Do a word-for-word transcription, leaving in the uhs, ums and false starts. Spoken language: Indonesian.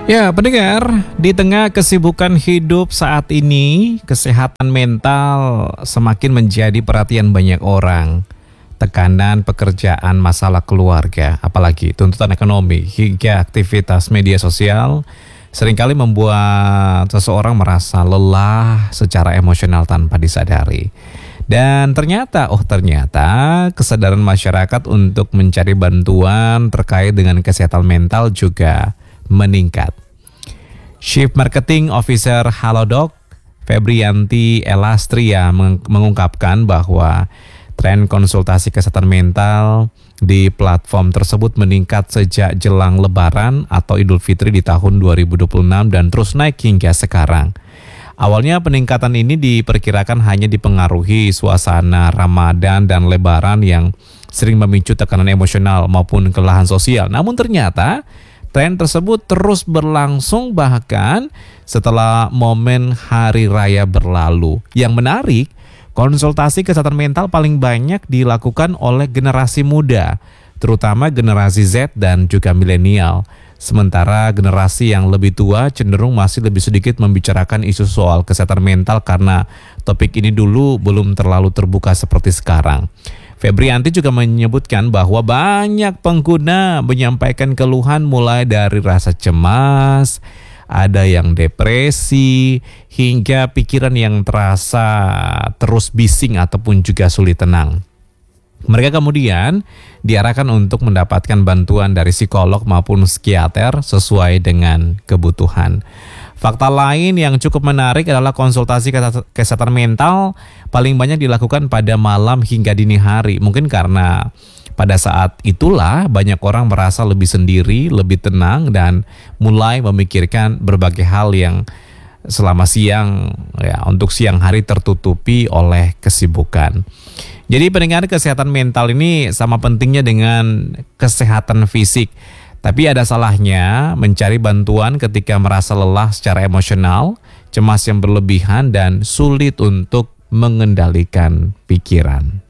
Ya, pendengar, di tengah kesibukan hidup saat ini, kesehatan mental semakin menjadi perhatian banyak orang. Tekanan pekerjaan, masalah keluarga, apalagi tuntutan ekonomi hingga aktivitas media sosial seringkali membuat seseorang merasa lelah secara emosional tanpa disadari. Dan ternyata, oh ternyata kesadaran masyarakat untuk mencari bantuan terkait dengan kesehatan mental juga meningkat. Chief Marketing Officer Halodoc, Febrianti Elastria meng- mengungkapkan bahwa tren konsultasi kesehatan mental di platform tersebut meningkat sejak jelang Lebaran atau Idul Fitri di tahun dua ribu dua puluh enam dan terus naik hingga sekarang. Awalnya peningkatan ini diperkirakan hanya dipengaruhi suasana Ramadan dan Lebaran yang sering memicu tekanan emosional maupun kelelahan sosial. Namun ternyata tren tersebut terus berlangsung bahkan setelah momen hari raya berlalu. Yang menarik, konsultasi kesehatan mental paling banyak dilakukan oleh generasi muda, terutama generasi Z dan juga milenial. Sementara generasi yang lebih tua cenderung masih lebih sedikit membicarakan isu soal kesehatan mental karena topik ini dulu belum terlalu terbuka seperti sekarang. Febrianti juga menyebutkan bahwa banyak pengguna menyampaikan keluhan mulai dari rasa cemas, ada yang depresi, hingga pikiran yang terasa terus bising ataupun juga sulit tenang. Mereka kemudian diarahkan untuk mendapatkan bantuan dari psikolog maupun psikiater sesuai dengan kebutuhan. Fakta lain yang cukup menarik adalah konsultasi kesehatan mental paling banyak dilakukan pada malam hingga dini hari. Mungkin karena pada saat itulah banyak orang merasa lebih sendiri, lebih tenang dan mulai memikirkan berbagai hal yang selama siang ya untuk siang hari tertutupi oleh kesibukan. Jadi pendengar, kesehatan mental ini sama pentingnya dengan kesehatan fisik. Tapi ada salahnya mencari bantuan ketika merasa lelah secara emosional, cemas yang berlebihan dan sulit untuk mengendalikan pikiran.